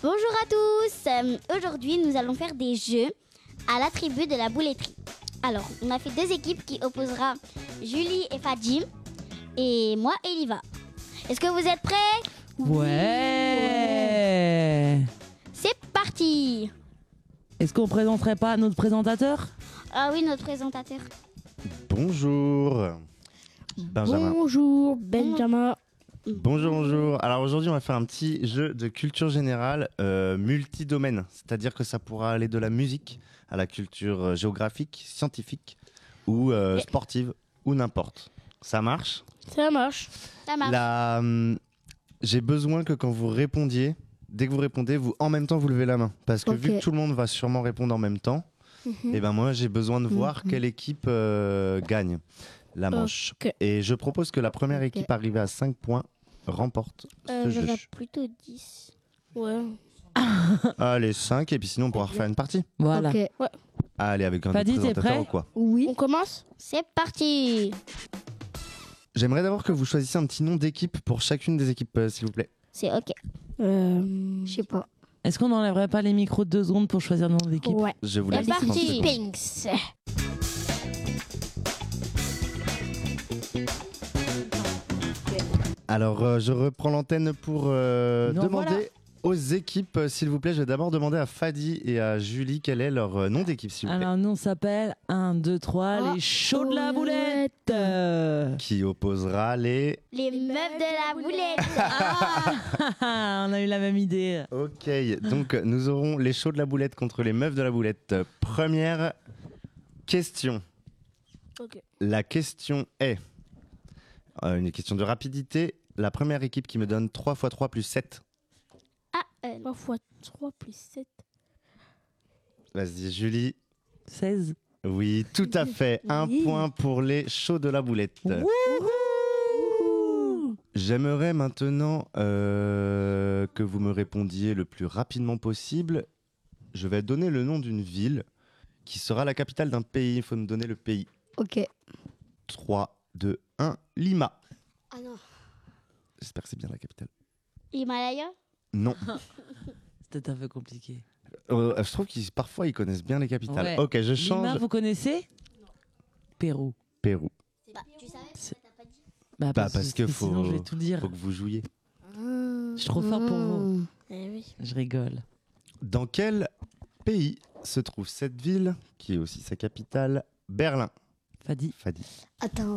Bonjour à tous. Aujourd'hui, nous allons faire des jeux à la tribu de la bouletterie. Alors, on a fait 2 équipes qui opposera Julie et Fadji et moi et Liva. Est-ce que vous êtes prêts? Ouais. C'est parti. Est-ce qu'on présenterait pas notre présentateur? Ah oui, notre présentateur. Bonjour Benjamin. Bonjour Benjamin. Bonjour. Alors aujourd'hui on va faire un petit jeu de culture générale multidomaine. C'est-à-dire que ça pourra aller de la musique à la culture géographique, scientifique ou sportive ou n'importe. Ça marche? Ça marche. Ça marche. J'ai besoin que quand vous répondiez, dès que vous répondez, en même temps vous levez la main. Parce que vu que tout le monde va sûrement répondre en même temps, et ben moi j'ai besoin de voir quelle équipe gagne la manche. Et je propose que la première équipe arrivée à 5 points remporte ce jeu. J'aurais plutôt 10. Ouais. Allez, 5 et puis sinon on pourra refaire une partie. Voilà. Ok. Allez, avec un Fadi, autre t'es présentateur prêt? ou quoi? Oui. On commence? C'est parti. J'aimerais d'abord que vous choisissiez un petit nom d'équipe pour chacune des équipes, s'il vous plaît. C'est ok. Je Je sais pas. Est-ce qu'on n'enlèverait pas les micros de 2 secondes pour choisir le nom de l'équipe? Ouais. Je vous C'est laisse parti. 30 secondes. Pinks. Alors, je reprends l'antenne pour demander voilà. aux équipes, s'il vous plaît. Je vais d'abord demander à Fadi et à Julie quel est leur nom d'équipe, s'il vous plaît. Alors nous on s'appelle 1, 2, 3, les chauds de la boulette. Qui opposera les... Les meufs de la boulette. On a eu la même idée. Ok, donc nous aurons les chauds de la boulette contre les meufs de la boulette. Première question. Ok. La question est une question de rapidité. La première équipe qui me donne 3 x 3 plus 7. 3 x 3 plus 7. Vas-y, Julie. 16. Oui, tout à fait. Un Oui. point pour les chauds de la boulette. J'aimerais maintenant que vous me répondiez le plus rapidement possible. Je vais donner le nom d'une ville qui sera la capitale d'un pays. Il faut me donner le pays. Ok. 3, 2, 1, Lima. Ah non. J'espère que c'est bien la capitale. Himalaya. Non. C'était un peu compliqué. Je trouve qu'ils parfois ils connaissent bien les capitales. Ouais. Ok, je change. Lima, vous connaissez? Pérou. Pérou. Tu savais C'est- pourquoi t'as pas dit? Bah, parce que sinon je vais tout dire. faut que vous jouiez. Je suis trop fort pour vous. Eh oui. Je rigole. Dans quel pays se trouve cette ville qui est aussi sa capitale? Berlin. Fadi. Fadi. Attends.